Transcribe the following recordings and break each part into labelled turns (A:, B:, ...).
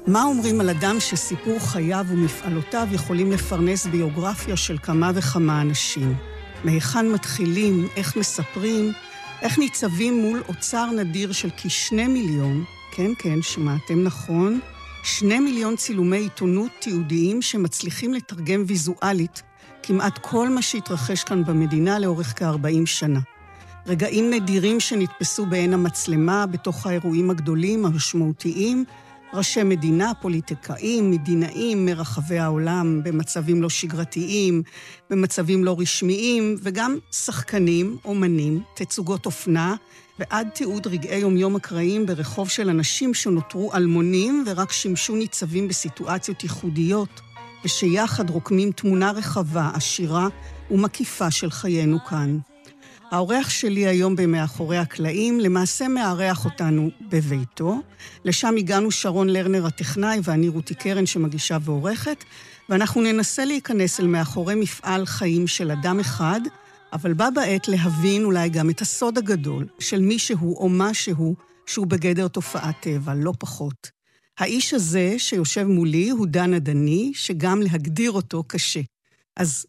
A: מה אומרים על אדם שסיפור חייו ומפעלותיו יכולים לפרנס ביוגרפיה של כמה וכמה אנשים? מהיכן מתחילים, איך מספרים, איך ניצבים מול אוצר נדיר של כ2 מיליון, כן, שמעתם נכון, 2 מיליון צילומי עיתונות תיעודיים שמצליחים לתרגם ויזואלית כמעט כל מה שהתרחש כאן במדינה לאורך כ40 שנה. רגעים נדירים שנתפסו בעין המצלמה בתוך האירועים הגדולים, המשמעותיים, ראשי מדינה, פוליטיקאים, מדינאים מרחבי העולם, במצבים לא שגרתיים, במצבים לא רשמיים, וגם שחקנים, אומנים, תצוגות אופנה, ועד תיעוד רגעי יום אקראיים ברחוב של אנשים שנותרו אלמונים ורק שימשו ניצבים בסיטואציות ייחודיות, ושיחד רוקמים תמונה רחבה, עשירה ומקיפה של חיינו כאן. האורח שלי היום במאחורי הקלעים למעשה מארח אותנו בביתו. לשם הגענו שרון לרנר הטכנאי ואני רותי קרן שמגישה ועורכת, ואנחנו ננסה להיכנס אל מאחורי מפעל חיים של אדם אחד, אבל בה בעת להבין אולי גם את הסוד הגדול של מישהו או משהו שהוא בגדר תופעת טבע, לא פחות. האיש הזה שיושב מולי הוא דן עדני, שגם להגדיר אותו קשה. אז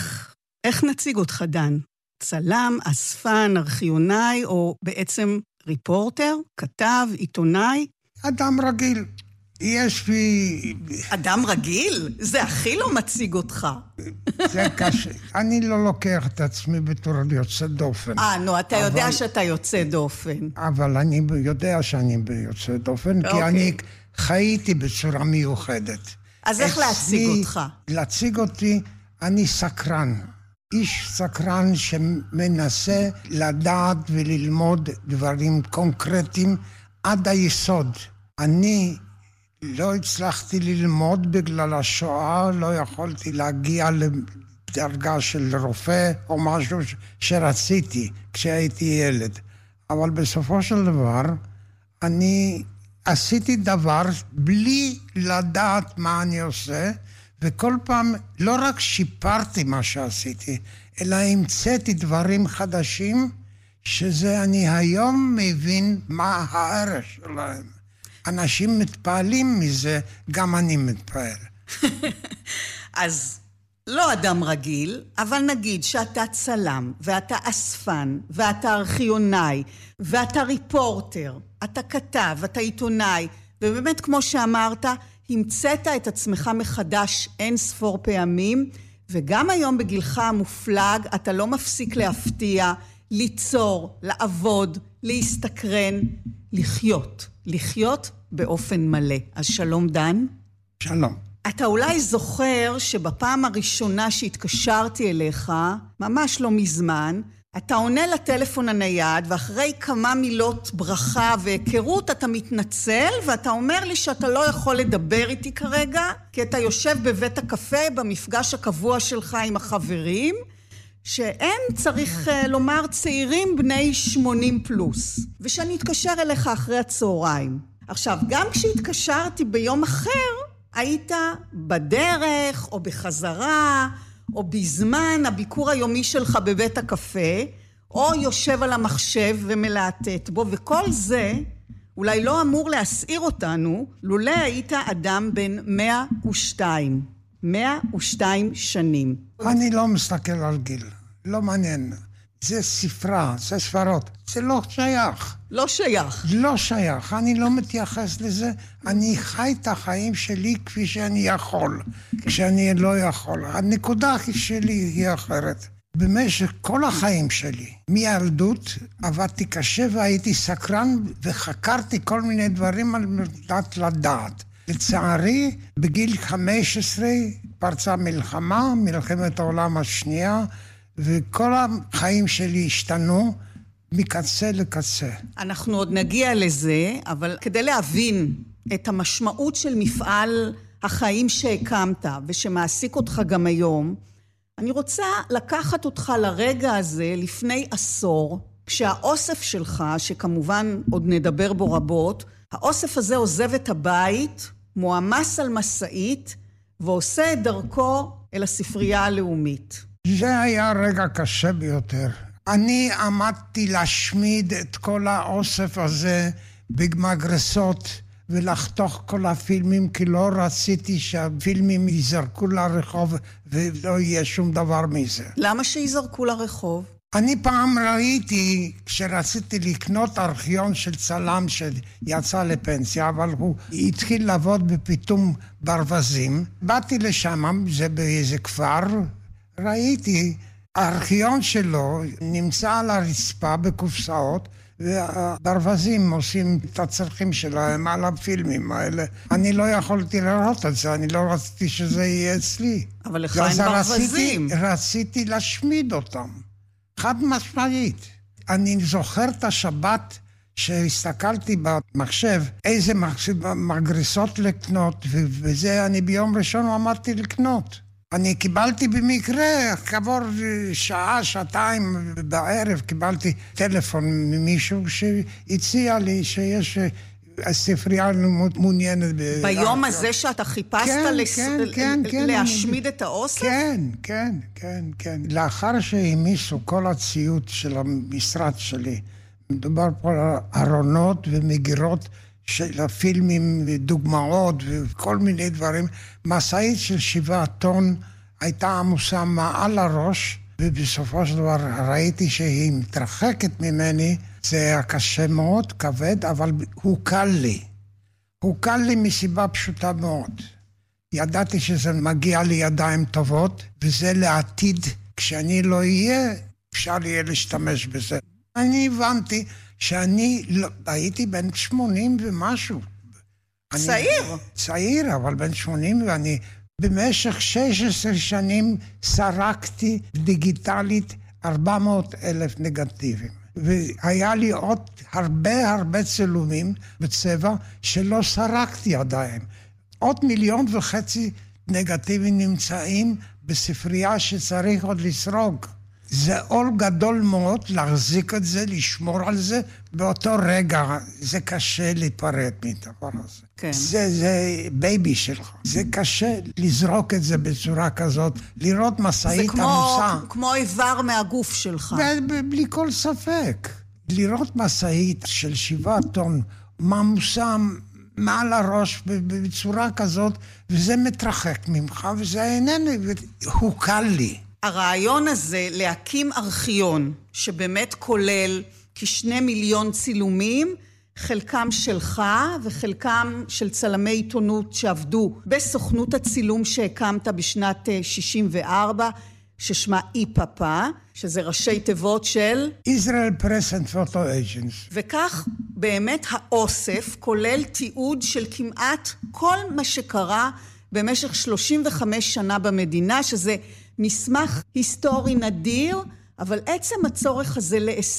A: איך נציג אותך, דן? צלם, אספן, ארכיונאי, או בעצם ריפורטר, כתב, עיתונאי?
B: אדם רגיל. יש לי...
A: אדם רגיל? זה הכי לא מציג אותך.
B: זה קשה. אני לא לוקח את עצמי בתור יוצא דופן.
A: אתה יודע שאתה יוצא דופן.
B: אבל אני יודע שאני יוצא דופן, כי אני חייתי בצורה מיוחדת.
A: אז איך להציג אותך?
B: להציג אותי, אני סקרן. איש סקרן שמנסה לדעת וללמוד דברים קונקרטיים עד היסוד. אני לא הצלחתי ללמוד בגלל השואה, לא יכולתי להגיע לדרגה של רופא או משהו שרציתי כשהייתי ילד. אבל בסופו של דבר אני עשיתי דבר בלי לדעת מה אני עושה, וכל פעם לא רק שיפרתי מה שעשיתי, אלא המצאתי דברים חדשים, שזה אני היום מבין מה הערך שלהם. אנשים מתפעלים מזה, גם אני מתפעל.
A: אז לא אדם רגיל, אבל נגיד שאתה צלם, ואתה אספן, ואתה ארכיונאי, ואתה ריפורטר, אתה כתב, אתה עיתונאי, ובאמת כמו שאמרת, המצאת את עצמך מחדש אין ספור פעמים, וגם היום בגילך המופלג אתה לא מפסיק להפתיע, ליצור, לעבוד, להסתקרן, לחיות באופן מלא. אז שלום דן.
B: שלום.
A: אתה אולי זוכר שבפעם הראשונה שהתקשרתי אליך, ממש לא מזמן, אתה עונה לטלפון הנייד, ואחרי כמה מילות ברכה והיכרות אתה מתנצל, ואתה אומר לי שאתה לא יכול לדבר איתי כרגע, כי אתה יושב בבית הקפה במפגש הקבוע שלך עם החברים, שהם צריך לומר צעירים בני 80 פלוס, ושאני אתקשר אליך אחרי הצהריים. עכשיו, גם כשהתקשרתי ביום אחר, היית בדרך או בחזרה, או בזמן הביקור היומי שלך בבית הקפה, או יושב על המחשב ומלהטט בו, וכל זה אולי לא אמור להסעיר אותנו, לולא היית אדם בן 102 שנים.
B: אני לא מסתכל על גיל, לא מעניין. זה ספרה, זה ספרות, זה לא שייך.
A: לא
B: שייך, אני לא מתייחס לזה, אני חי את החיים שלי כפי שאני יכול, כשאני לא יכול. הנקודה שלי היא אחרת. במשך כל החיים שלי, מילדות, עבדתי קשה והייתי סקרן וחקרתי כל מיני דברים על מנת לדעת. לצערי, בגיל 15 פרצה מלחמת העולם השנייה, וכל החיים שלי השתנו מקצה לקצה.
A: אנחנו עוד נגיע לזה, אבל כדי להבין את המשמעות של מפעל החיים שהקמת ושמעסיק אותך גם היום, אני רוצה לקחת אותך לרגע הזה לפני עשור, כשהאוסף שלך, שכמובן עוד נדבר בו רבות, האוסף הזה עוזב את הבית, מועמס על מסעית, ועושה את דרכו אל הספרייה הלאומית.
B: זה היה רגע קשה ביותר. אני עמדתי להשמיד את כל האוסף הזה במגרסות, ולחתוך כל הפילמים, כי לא רציתי שהפילמים ייזרקו לרחוב ולא יהיה שום דבר מזה.
A: למה שיזרקו לרחוב?
B: אני פעם ראיתי, כשרציתי לקנות ארכיון של צלם שיצא לפנסיה, אבל הוא התחיל לעבוד בפיתום ברווזים. באתי לשם, זה באיזה כפר, ראיתי, הארכיון שלו נמצא על הרצפה בקופסאות, והברווזים עושים את הצרכים שלהם על הפילמים האלה. אני לא יכולתי לראות את זה, אני לא רציתי שזה יהיה אצלי.
A: אבל לך אין ברווזים.
B: רציתי להשמיד אותם. חד משמעית. אני זוכר את השבת שהסתכלתי במחשב, איזה מגרסות לקנות, וזה אני ביום ראשון אמרתי לקנות. אני קיבלתי במקרה, כעבור שעה, שעתיים בערב, קיבלתי טלפון ממישהו שהציע לי שיש הספרייה מעוניינת.
A: ביום הזה שאתה חיפשת להשמיד את האוסף?
B: כן. לאחר שהמיסו כל הציוד של המשרד שלי, מדובר פה על ארונות ומגירות של הפילמים ודוגמאות וכל מיני דברים, מסעית של 7 טון הייתה עמוסה מעל הראש, ובסופו של דבר ראיתי שהיא מתרחקת ממני. זה היה קשה מאוד, כבד, אבל הוא קל לי. הוא קל לי מסיבה פשוטה מאוד. ידעתי שזה מגיע לידיים טובות, וזה לעתיד, כשאני לא אהיה, אפשר יהיה להשתמש בזה. אני הבנתי שאני הייתי בן 80 ומשהו. צעיר, אבל בן 80, ואני במשך 16 שנים סרקתי דיגיטלית 400,000 נגטיבים. והיה לי עוד הרבה צילומים בצבע שלא סרקתי עדיין. עוד 1.5 מיליון נגטיבים נמצאים בספרייה שצריך עוד לסרוג. זה עול גדול מאוד להחזיק את זה, לשמור על זה. באותו רגע זה קשה להיפרד מדבר הזה.
A: כן.
B: זה בייבי שלך. זה קשה לזרוק את זה בצורה כזאת, לראות מסעית עמוסה.
A: זה כמו איבר מהגוף שלך.
B: בלי כל ספק. לראות מסעית של 7 טון, עמוסה מעל הראש בצורה כזאת, וזה מתרחק ממך, וזה איננו, הוא קל לי.
A: הרעיון הזה להקים ארכיון שבאמת כולל כ2 מיליון צילומים, חלקם שלך וחלקם של צלמי עיתונות שעבדו בסוכנות הצילום שהקמת בשנת 64, ששמה איפאפה, שזה ראשי תיבות של
B: Israel Press and Photo Agents.
A: וכך באמת האוסף כולל תיעוד של כמעט כל מה שקרה במשך 35 שנה במדינה, שזה מסמך היסטורי נדיר, אבל עצם הצורך הזה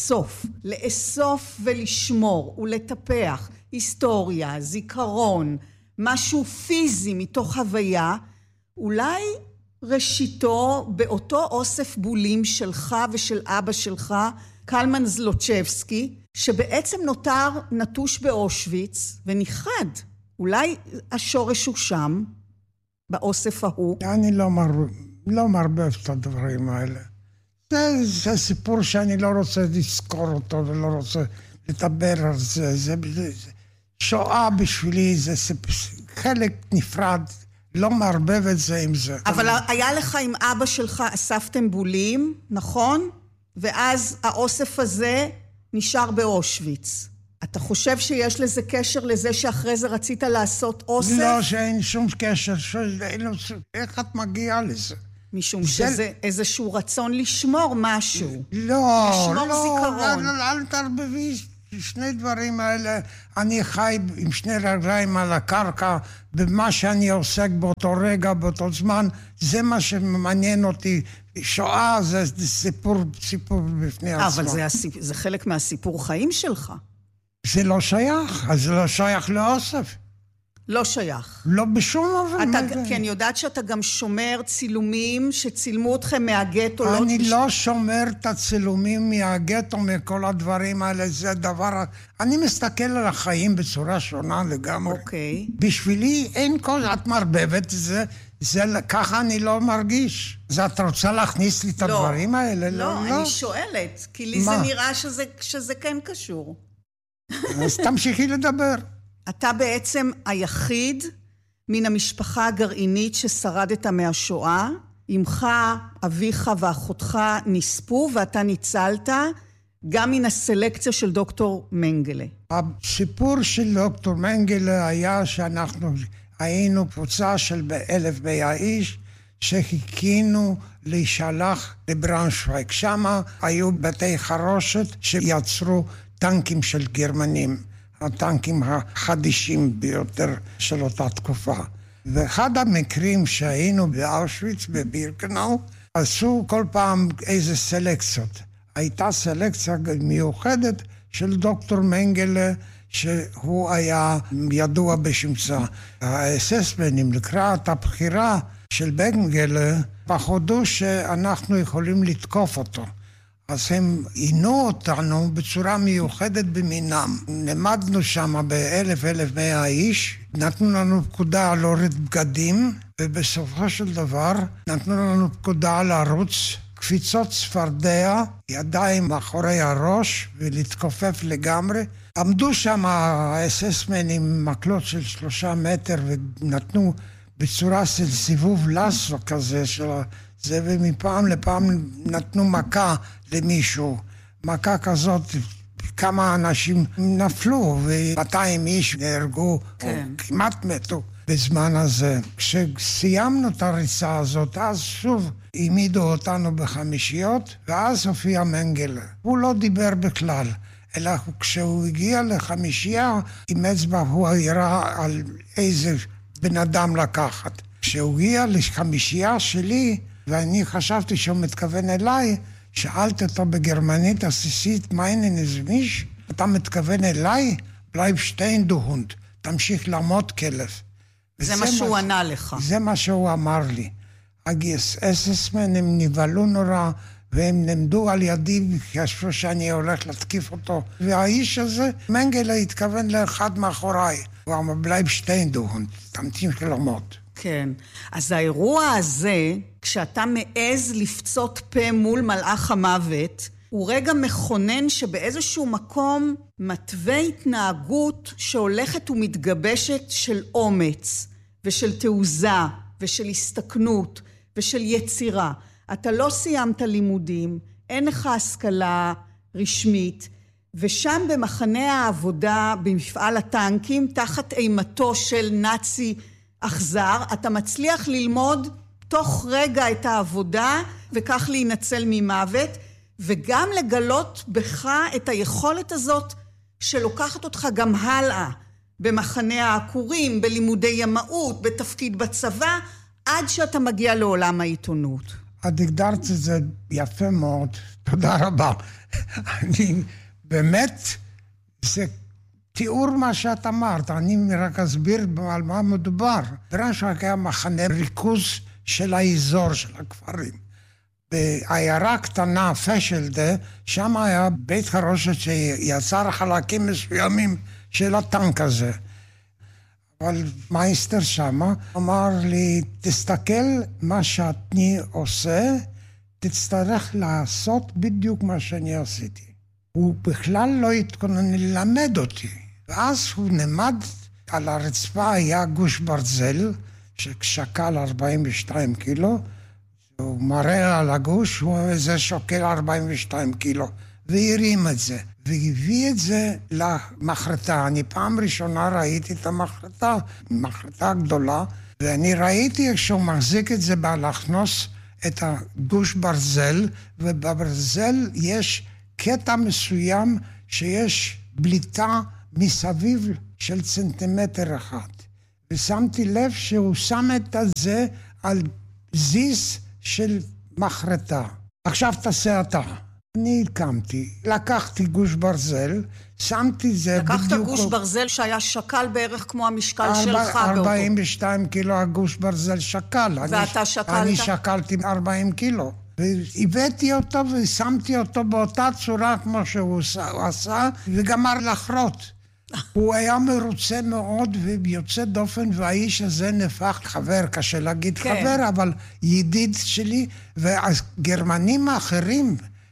A: לאסוף ולשמור ולטפח היסטוריה, זיכרון, משהו פיזי מתוך הוויה, אולי ראשיתו באותו אוסף בולים שלך ושל אבא שלך, קלמן זלוצ'בסקי, שבעצם נותר נטוש באושוויץ ונחד. אולי השורש הוא שם, באוסף ההוא.
B: אני לא מרבב את הדברים האלה. זה סיפור שאני לא רוצה לזכור אותו ולא רוצה לדבר על זה. שואה בשבילי זה חלק נפרד, לא מרבב את זה עם זה.
A: אבל היה לך עם אבא שלך, אספתם בולים, נכון? ואז האוסף הזה נשאר באושוויץ. אתה חושב שיש לזה קשר לזה שאחרי זה רצית לעשות אוסף?
B: לא, שאין שום קשר. איך את מגיעה לזה?
A: משום שזה איזשהו רצון לשמור משהו.
B: לא,
A: לשמור זיכרון.
B: אל תערבבי שני דברים האלה. אני חי עם 2 רגליים על הקרקע, במה שאני עוסק באותו רגע, באותו זמן, זה מה שמעניין אותי. שואה זה סיפור בפני עצמו.
A: אבל זה חלק מהסיפור חיים שלך.
B: זה לא שייך, אז זה לא שייך לאוסף.
A: לא שייך.
B: לא בשום אופן.
A: כי אני יודעת שאתה גם שומר צילומים שצילמו אתכם מהגטו.
B: אני לא שומר את הצילומים מהגטו, מכל הדברים האלה, זה דבר... אני מסתכל על החיים בצורה שונה לגמרי.
A: אוקיי.
B: בשבילי אין כל... את מרבבת, ככה אני לא מרגיש. את רוצה להכניס לי את הדברים האלה?
A: לא, אני שואלת, כי לי זה נראה שזה כן קשור.
B: אז תמשיכי לדבר.
A: אתה בעצם היחיד מן המשפחה הגרעינית ששרדת מהשואה. אמך, אביך ואחותך נספו ואתה ניצלת גם מן הסלקציה של דוקטור מנגלה.
B: הסיפור של דוקטור מנגלה היה שאנחנו היינו קבוצה של 1,100 איש שחיכינו להישלח לבראונשוויג. שם היו בתי חרושת שיצרו טנקים של גרמנים, הטנקים החדישים ביותר של אותה תקופה. ואחד המקרים שהיינו באושוויץ, בבירקנאו, עשו כל פעם איזה סלקציות. הייתה סלקציה מיוחדת של דוקטור מנגלה, שהוא היה ידוע בשמצה. האססמנים לקראת הבחירה של מנגלה פחדו שאנחנו יכולים לתקוף אותו. אז הם עינו אותנו בצורה מיוחדת במינם. למדנו שם ב1,100 איש, נתנו לנו פקודה להוריד בגדים, ובסופו של דבר נתנו לנו פקודה לרוץ, קפיצות צפרדע, ידיים מאחורי הראש ולהתכופף לגמרי. עמדו שם האססמנים עם מקלות של 3 מטר ונתנו בצורה של סיבוב לסו כזה של זה, ומפעם לפעם נתנו מכה למישהו. מכה כזאת, כמה אנשים נפלו, ו200 איש נהרגו, כן. או כמעט מתו בזמן הזה. כשסיימנו את הריצה הזאת, אז שוב העמידו אותנו בחמישיות, ואז הופיע מנגלה. הוא לא דיבר בכלל, אלא כשהוא הגיע לחמישייה, עם אצבע הוא הראה על איזה בן אדם לקחת. כשהוא הגיע לחמישייה שלי, ואני חשבתי שהוא מתכוון אליי, שאלתי אותו בגרמנית עסיסית, מיינן איזה מיש? אתה מתכוון אליי? בלייב שטיין דו הונד, תמשיך לעמוד כלב.
A: זה מה שהוא ענה לך.
B: זה מה שהוא אמר לי. האס-אססמן הם נבהלו נורא, והם נמדו על ידי, חשבו שאני הולך להתקיף אותו. והאיש הזה, מנגלה התכוון לאחד מאחוריי. הוא אמר, בלייב שטיין דו הונד, תמשיך לעמוד.
A: כן. אז האירוע הזה, כשאתה מעז לפצות פה מול מלאך המוות, הוא רגע מכונן שבאיזשהו מקום מתווה התנהגות שהולכת ומתגבשת של אומץ ושל תעוזה ושל הסתכנות ושל יצירה. אתה לא סיימת לימודים, אין לך השכלה רשמית, ושם במחנה העבודה, במפעל הטנקים, תחת אימתו של נאצי אכזר, אתה מצליח ללמוד תוך רגע את העבודה, וכך להינצל ממוות, וגם לגלות בך את היכולת הזאת, שלוקחת אותך גם הלאה, במחנה העקורים, בלימודי ימאות, בתפקיד בצבא, עד שאתה מגיע לעולם העיתונות.
B: את הגדרת את זה יפה מאוד, תודה רבה. אני באמת, זה תיאור מה שאת אמרת, אני רק אסביר על מה מדובר. בראונשוויג היה מחנה ריכוז של האזור של הכפרים. בעיירה קטנה, פשלדה, שם היה בית חרושת שיצר חלקים מסוימים של הטנק הזה. אבל מייסטר שמה אמר לי, תסתכל מה שאני עושה, תצטרך לעשות בדיוק מה שאני עשיתי. הוא בכלל לא התכונן ללמד אותי. ואז הוא נמד על הרצפה, היה גוש ברזל, ששקל 42 קילו, הוא מראה על הגוש, וזה שוקל 42 קילו, והרים את זה, והביא את זה למחרטה. אני פעם ראשונה ראיתי את המחרטה, מחרטה גדולה, ואני ראיתי איך שהוא מחזיק את זה בהלכנוס את הגוש ברזל, ובברזל יש קטע מסוים שיש בליטה מסביב של סנטימטר אחד. ושמתי לב שהוא שם את זה על זיז של מחרטה. עכשיו תעשה אתה. אני הקמתי, לקחתי גוש ברזל, שמתי זה בדיוק...
A: לקחת גוש ברזל שהיה שקל בערך כמו המשקל שלך.
B: 42 קילו הגוש ברזל שקל.
A: ואתה שקלת?
B: אני שקלתי 40 קילו. והבאתי אותו ושמתי אותו באותה צורה כמו שהוא עשה, וגמר לחרות. הוא היה מרוצה מאוד ויוצא דופן, והאיש הזה נפח חבר, קשה להגיד כן. חבר, אבל ידיד שלי, והגרמנים האחרים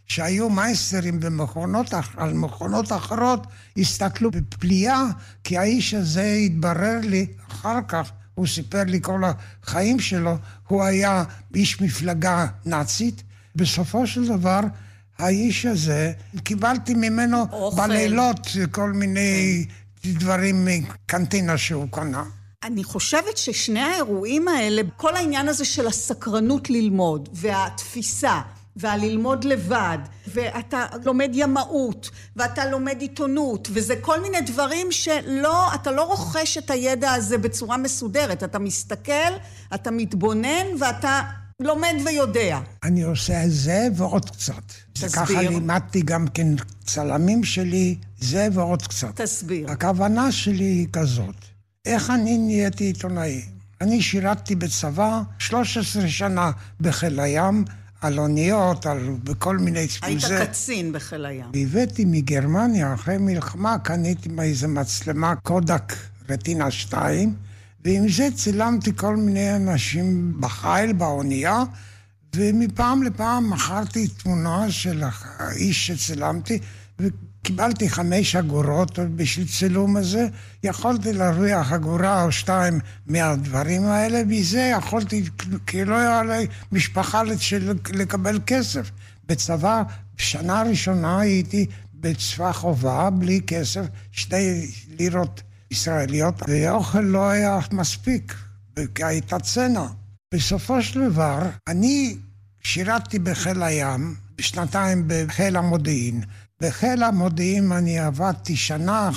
B: שהיו מייסטרים על מכונות אחרות, הסתכלו בפליאה, כי האיש הזה התברר לי אחר כך, הוא סיפר לי כל החיים שלו, הוא היה איש מפלגה נאצית. בסופו של דבר, האיש הזה, קיבלתי ממנו בלילות כל מיני דברים מקנטינה שהוא קנה.
A: אני חושבת ששני האירועים האלה, כל העניין הזה של הסקרנות ללמוד, והתפיסה, והללמוד לבד, ואתה לומד ימאות, ואתה לומד עיתונות, וזה כל מיני דברים אתה לא רוכש את הידע הזה בצורה מסודרת. אתה מסתכל, אתה מתבונן, ואתה לומד ויודע.
B: אני עושה זה ועוד קצת.
A: תסביר.
B: ככה לימדתי גם כן צלמים שלי, זה ועוד קצת.
A: תסביר.
B: הכוונה שלי היא כזאת. איך אני נהייתי עיתונאי? אני שירתתי בצבא 13 שנה בחיל הים, על אוניות, בכל מיני...
A: היית קצין בחיל הים.
B: והבאתי מגרמניה, אחרי מלחמה, קניתי איזו מצלמה קודק רטינה 2, ועם זה צילמתי כל מיני אנשים בחיל, באונייה, ומפעם לפעם מכרתי תמונה של האיש שצילמתי, וקיבלתי 5 אגורות בשביל צילום הזה. יכולתי להרוויח אגורה או 2 מהדברים האלה, וזה יכולתי, כי לא היה לי משפחה לקבל כסף. בצבא, בשנה הראשונה הייתי בצבא חובה, בלי כסף, 2 לירות ישראליות, ואוכל לא היה מספיק, כי הייתה צנע. בסופו של דבר, אני שירתתי בחיל הים, 2 בחיל המודיעין. בחיל המודיעין אני עבדתי 1 שנה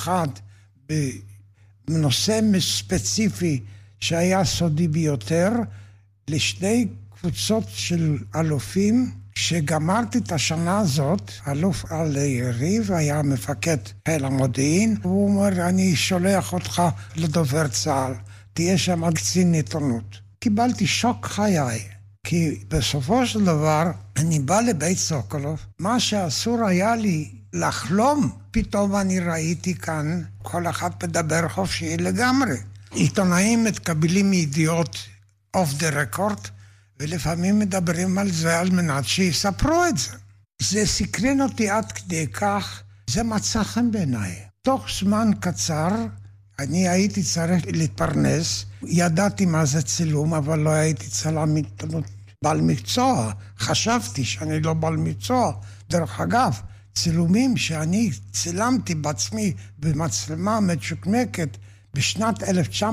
B: בנושא ספציפי שהיה סודי ביותר, לשתי קבוצות של אלופים, שגמרתי את השנה הזאת, אלוף על יריב, היה מפקד חיל המודיעין, הוא אומר, אני שולח אותך לדובר צה"ל, תהיה שם קצין עיתונות. קיבלתי שוק חיי, כי בסופו של דבר, אני בא לבית סוקולוב, מה שאסור היה לי לחלום, פתאום אני ראיתי כאן, כל אחד מדבר חופשי לגמרי. עיתונאים מתקבלים ידיעות off the record, ולפעמים מדברים על זה על מנת שיספרו את זה. זה סקרן אותי עד כדי כך, זה מצא חן בעיניי. תוך זמן קצר, אני הייתי צריך להתפרנס, ידעתי מה זה צילום, אבל לא הייתי צלם עיתונות בעל מקצוע. חשבתי שאני לא בעל מקצוע. דרך אגב, צילומים שאני צילמתי בעצמי במצלמה מצ'וקמקת בשנת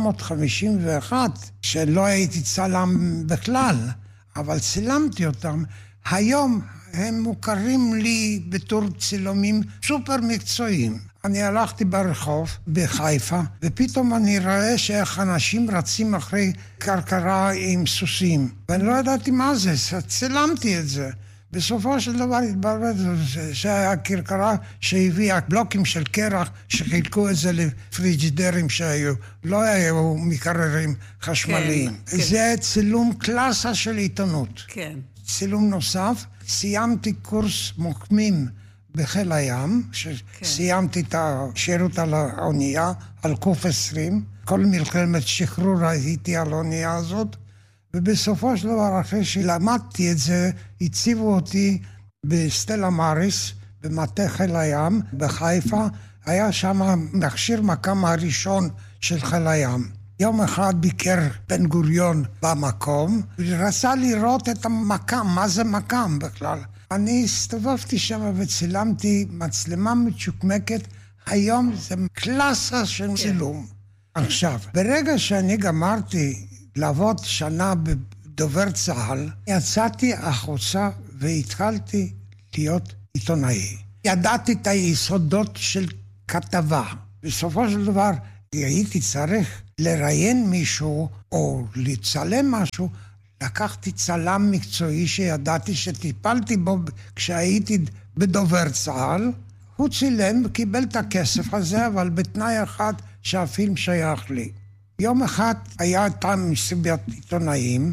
B: 1951, שלא הייתי צלם בכלל, אבל צילמתי אותם, היום הם מוכרים לי בתור צילומים סופר מקצועיים. אני הלכתי ברחוב בחיפה, ופתאום אני רואה שאיך אנשים רצים אחרי קרקרה עם סוסים, ואני לא ידעתי מה זה, צילמתי את זה. בסופו של דבר התברר שהיה קרקרה שהביאה בלוקים של קרח שחילקו את זה לפריג'ידרים שהיו, לא היו מקררים חשמליים.
A: כן,
B: זה צילום קלאסה של עיתונות.
A: כן.
B: צילום נוסף, סיימתי קורס מוקמים בחיל הים, שסיימתי את השירות על האונייה, על קוף 20, כל מלחמת שחרור הייתי על האונייה הזאת, ובסופו של דבר, אחרי שלמדתי את זה, הציבו אותי בסטלה מאריס, במטה חיל הים, בחיפה. היה שם מכשיר מקם הראשון של חיל הים. יום אחד ביקר בן גוריון במקום, ורצה לראות את המקם, מה זה מקם בכלל. אני הסתובבתי שם וצילמתי מצלמה מצ'וקמקת, היום זה קלאסה של צילום. עכשיו, ברגע שאני גמרתי לעבוד שנה בדובר צה"ל, יצאתי החוצה והתחלתי להיות עיתונאי. ידעתי את היסודות של כתבה. בסופו של דבר הייתי צריך לראיין מישהו או לצלם משהו, לקחתי צלם מקצועי שידעתי שטיפלתי בו כשהייתי בדובר צה"ל. הוא צילם וקיבל את הכסף הזה, אבל בתנאי אחד שהפילם שייך לי. יום אחד היה טעם מסיבת עיתונאים,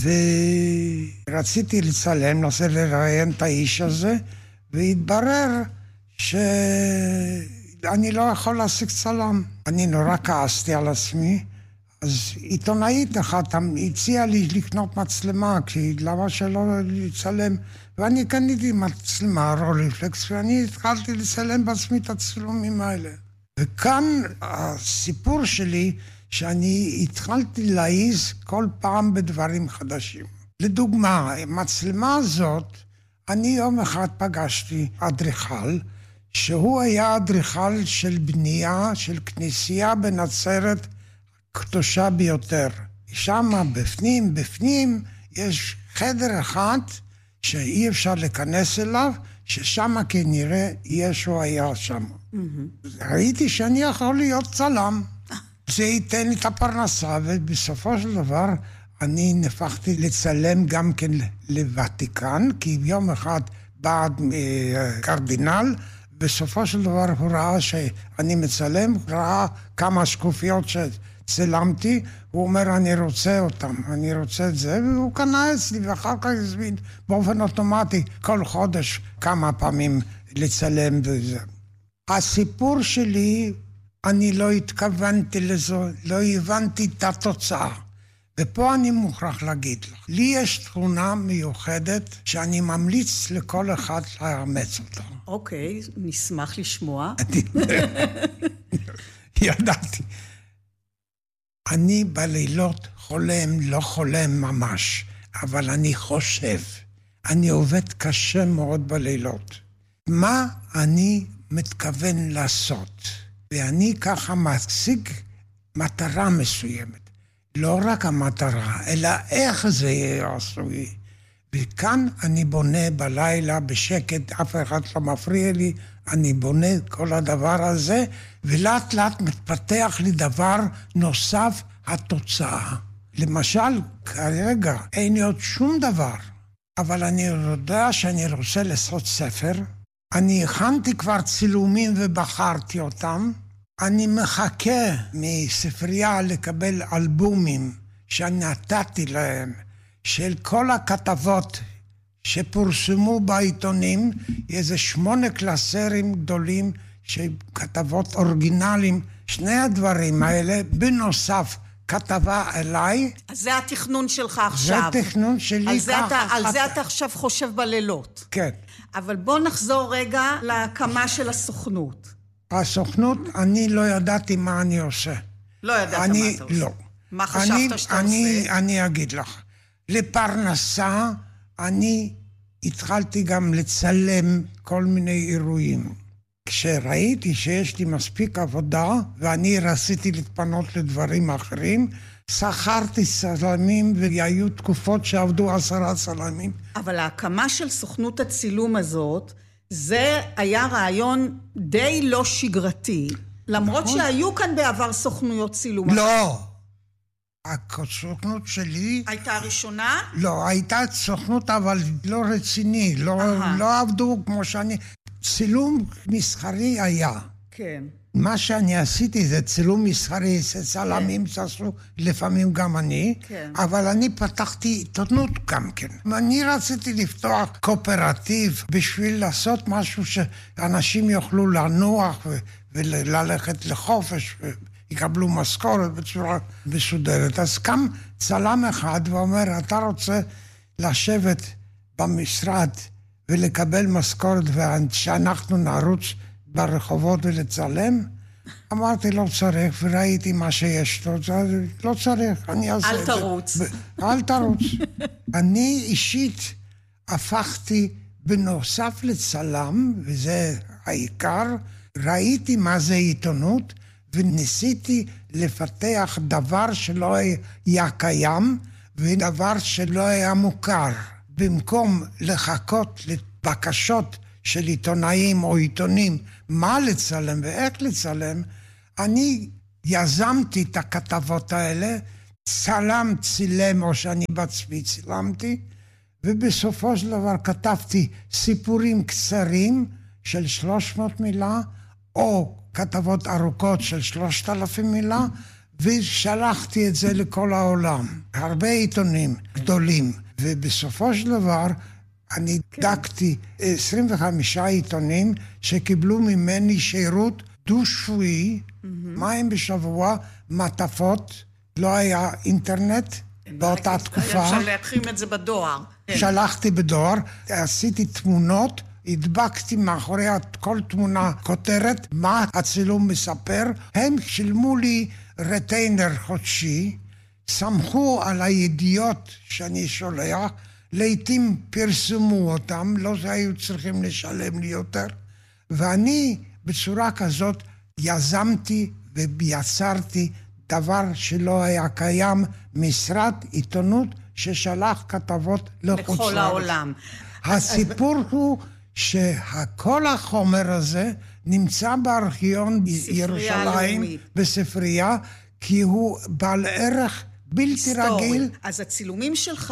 B: ורציתי לצלם, לנסה לראיין את האיש הזה, והתברר שאני לא יכול להשיג צלם. אני נורא כעסתי על עצמי, אז עיתונאית אחת הציעה לי לקנות מצלמה, כי למה שלא לצלם? ואני קניתי מצלמה, רולפלקס, ואני התחלתי לצלם בעצמי את הצילומים האלה. וכאן הסיפור שלי, שאני התחלתי להעיז כל פעם בדברים חדשים. לדוגמה, המצלמה הזאת, אני יום אחד פגשתי אדריכל, שהוא היה אדריכל של בנייה, של כנסייה בנצרת קדושה ביותר. שם בפנים יש חדר אחד שאי אפשר להיכנס אליו, ששם כנראה ישו היה שם. ראיתי שאני יכול להיות צלם. זה ייתן לי את הפרנסה, ובסופו של דבר אני נפחתי לצלם גם כן לוותיקן, כי יום אחד בא קרדינל, בסופו של דבר הוא ראה שאני מצלם, ראה כמה שקופיות שצלמתי, הוא אומר, אני רוצה אותם, אני רוצה את זה, והוא קנה אצלי, ואחר כך הזמין באופן אוטומטי כל חודש כמה פעמים לצלם וזה. הסיפור שלי, אני לא התכוונתי לזה, לא הבנתי את התוצאה. ופה אני מוכרח להגיד לך, לי יש תכונה מיוחדת שאני ממליץ לכל אחד לאמץ אותה.
A: אוקיי, נשמח לשמוע.
B: ידעתי. אני בלילות חולם, לא חולם ממש, אבל אני חושב. אני עובד קשה מאוד בלילות. מה אני מתכוון לעשות? ואני ככה משיג מטרה מסוימת. לא רק המטרה, אלא איך זה יהיה עשוי. וכאן אני בונה בלילה בשקט, אף אחד לא מפריע לי, אני בונה כל הדבר הזה, ולאט לאט מתפתח לי דבר נוסף, התוצאה. למשל, כרגע אין לי עוד שום דבר, אבל אני יודע שאני רוצה לעשות ספר, אני הכנתי כבר צילומים ובחרתי אותם, אני מחכה מספרייה לקבל אלבומים שנתתי להם, של כל הכתבות שפורסמו בעיתונים, איזה 8 קלסרים גדולים של כתבות אורגינליים, שני הדברים האלה, בנוסף כתבה אליי.
A: אז זה התכנון שלך עכשיו.
B: זה התכנון שלי.
A: על זה אתה עכשיו חושב בלילות.
B: כן.
A: אבל בוא נחזור רגע להקמה של הסוכנות.
B: הסוכנות, אני לא ידעתי מה אני עושה.
A: לא ידעת מה אתה עושה?
B: לא.
A: מה חשבת שאתה עושה?
B: אני אגיד לך. לפרנסה, אני התחלתי גם לצלם כל מיני אירועים. כשראיתי שיש לי מספיק עבודה, ואני רציתי להתפנות לדברים אחרים, שכרתי צלמים, והיו תקופות שעבדו 10 צלמים.
A: אבל ההקמה של סוכנות הצילום הזאת, זה היה רעיון די לא שגרתי, למרות שהיו כאן בעבר סוכנויות צילום.
B: לא. הסוכנות שלי...
A: הייתה הראשונה?
B: לא, הייתה סוכנות אבל לא רציני, לא עבדו כמו שאני... צילום מסחרי היה.
A: כן.
B: מה שאני עשיתי זה צילום מסחרי, זה צלמים שעשו לפעמים גם אני, אבל אני פתחתי עיתונות גם כן. אני רציתי לפתוח קואופרטיב בשביל לעשות משהו שאנשים יוכלו לנוח וללכת לחופש ויקבלו משכורת בצורה מסודרת. אז קם צלם אחד ואומר, אתה רוצה לשבת במשרד ולקבל משכורת ושאנחנו נרוץ ברחובות ולצלם? אמרתי, לא צריך, וראיתי מה שיש לו, לא צריך, אני אעשה את זה.
A: אל תרוץ.
B: אל תרוץ. אני אישית הפכתי בנוסף לצלם, וזה העיקר, ראיתי מה זה עיתונות, וניסיתי לפתח דבר שלא היה קיים, ודבר שלא היה מוכר. במקום לחכות לבקשות של עיתונאים או עיתונים, מה לצלם ואיך לצלם, אני יזמתי את הכתבות האלה, צלם צילם או שאני בעצמי צילמתי, ובסופו של דבר כתבתי סיפורים קצרים של 300 מילה, או כתבות ארוכות של 3,000 מילה, ושלחתי את זה לכל העולם. הרבה עיתונים גדולים, ובסופו של דבר, אני דקתי 25 עיתונים שקיבלו ממני שירות דו-שבועי, מים בשבוע, מטפות, לא היה אינטרנט באותה תקופה.
A: אפשר להכין את זה בדואר.
B: שלחתי בדואר, עשיתי תמונות, הדבקתי מאחורי כל תמונה כותרת, מה הצילום מספר. הם שילמו לי רטיינר חודשי, סמכו על הידיעות שאני שולח, לעתים פרסמו אותם, לא היו צריכים לשלם לי יותר. ואני בצורה כזאת יזמתי ויצרתי דבר שלא היה קיים, משרד עיתונות ששלח כתבות לחוץ
A: לכל העולם.
B: הסיפור הוא שכל החומר הזה נמצא בארכיון ירושלים, בספרייה, כי הוא בעל ערך בלתי רגיל.
A: אז הצילומים שלך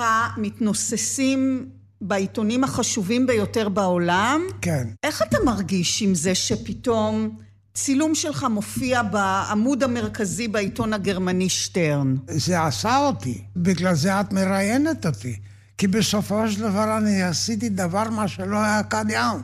A: מתנוססים בעיתונים החשובים ביותר בעולם.
B: כן.
A: איך אתה מרגיש עם זה שפתאום צילום שלך מופיע בעמוד המרכזי בעיתון הגרמני שטרן?
B: זה עשה אותי, בגלל זה את מראיינת אותי. כי בסופו של דבר אני עשיתי דבר מה שלא היה קיים.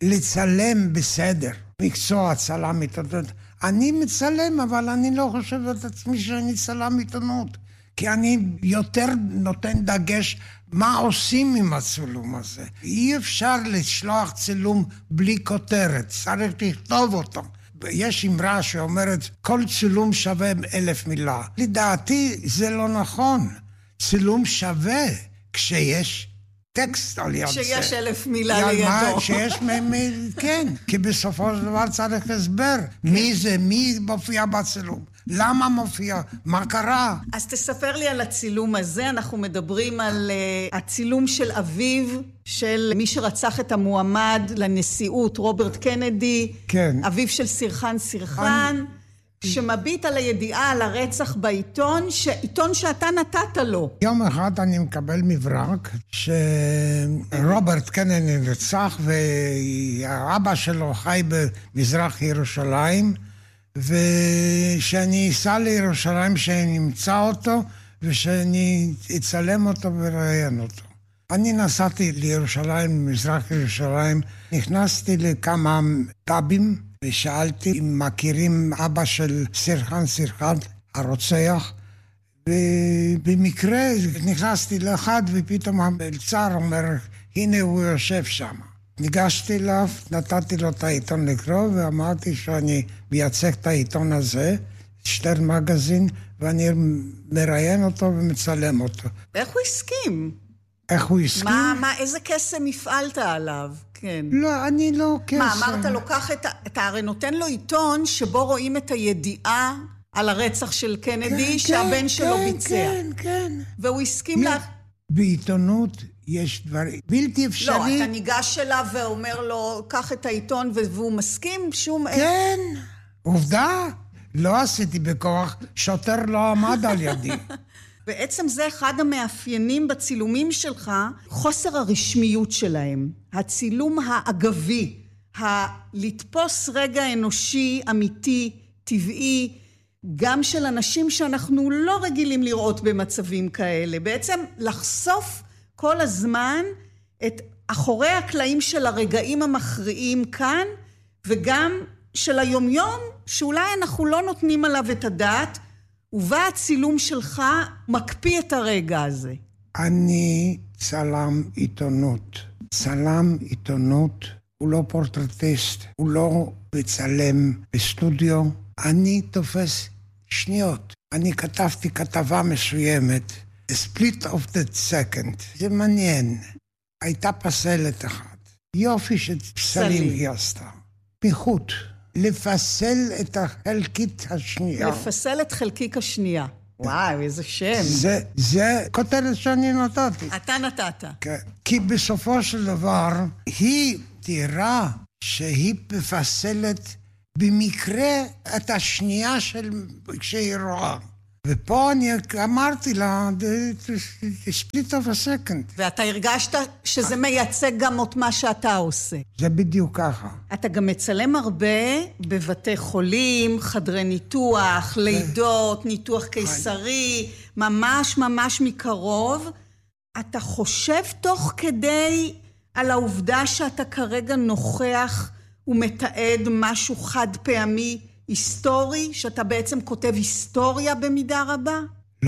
B: לצלם בסדר, מקצוע צלם עיתונות. אני מצלם, אבל אני לא חושב את עצמי שאני צלם עיתונות. כי אני יותר נותן דגש מה עושים עם הצילום הזה. אי אפשר לשלוח צילום בלי כותרת, צריך לכתוב אותו. יש אמרה שאומרת, כל צילום שווה 1,000 מילה. לדעתי זה לא נכון. צילום שווה כשיש טקסט על יד זה.
A: כשיש 1,000 מילה לידו.
B: שיש כן, כי בסופו של דבר צריך הסבר. מי זה, מי מופיע בצילום? למה מופיע? מה קרה?
A: אז תספר לי על הצילום הזה. אנחנו מדברים על הצילום של אביו, של מי שרצח את המועמד לנשיאות, רוברט קנדי.
B: כן.
A: אביו של סרחן סרחן, שמביט על הידיעה על הרצח בעיתון, עיתון שאתה נתת לו.
B: יום אחד אני מקבל מברק שרוברט קנדי נרצח, והאבא שלו חי במזרח ירושלים, ושאני אסע לירושלים, שאני אמצא אותו, ושאני אצלם אותו וראיין אותו. אני נסעתי לירושלים, במזרח ירושלים, נכנסתי לכמה פאבים, ושאלתי אם מכירים אבא של סרחן סרחן, הרוצח, ובמקרה נכנסתי לאחד, ופתאום המלצר אומר, הנה הוא יושב שם. ניגשתי אליו, נתתי לו את העיתון לקרוא, ואמרתי שאני מייצג את העיתון הזה, שטרן מגזין, ואני מראיין אותו ומצלם אותו.
A: איך הוא הסכים?
B: איך הוא הסכים?
A: איזה קסם הפעלת עליו? כן.
B: לא, אני לא קסם.
A: מה, אמרת לו, קח אתה הרי נותן לו עיתון שבו רואים את הידיעה על הרצח של קנדי, שהבן שלו ביצע.
B: כן.
A: והוא הסכים לך?
B: בעיתונות יש דברים בלתי אפשרי.
A: לא, אתה ניגש אליו ואומר לו, קח את העיתון, והוא מסכים שום...
B: כן, עובדה. לא עשיתי בכוח, שוטר לא עמד על ידי.
A: בעצם זה אחד המאפיינים בצילומים שלך, חוסר הרשמיות שלהם. הצילום האגבי, לתפוס רגע אנושי, אמיתי, טבעי, גם של אנשים שאנחנו לא רגילים לראות במצבים כאלה. בעצם לחשוף כל הזמן את אחורי הקלעים של הרגעים המכריעים כאן, וגם של היומיום, שאולי אנחנו לא נותנים עליו את הדעת, ובא הצילום שלך מקפיא את הרגע הזה.
B: אני צלם עיתונות. צלם עיתונות הוא לא פורטרטיסט, הוא לא מצלם בסטודיו. אני תופס שניות. אני כתבתי כתבה מסוימת, A split of the second. זה מעניין. הייתה פסלת אחת. יופי של פסלים היא עשתה. פיחות. לפסל את החלקית השנייה.
A: לפסל את חלקיק השנייה. וואו, איזה שם.
B: זה כותרת שאני נתתי.
A: אתה נתת.
B: כן. כי בסופו של דבר, היא תראה שהיא מפסלת במקרה את השנייה כשהיא רואה. ופה אני אמרתי לה, the split of a second.
A: ואתה הרגשת שזה מייצג גם את מה שאתה עושה.
B: זה בדיוק ככה.
A: אתה גם מצלם הרבה בבתי חולים, חדרי ניתוח, לידות, ניתוח קיסרי, ממש ממש מקרוב. אתה חושב תוך כדי על העובדה שאתה כרגע נוכח ומתעד משהו חד פעמי, היסטורי, שאתה בעצם כותב היסטוריה במידה רבה?